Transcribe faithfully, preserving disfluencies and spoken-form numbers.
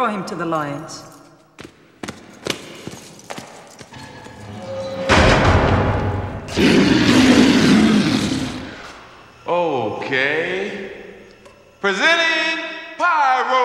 throw him to the lions. Okay. Presenting Pyro!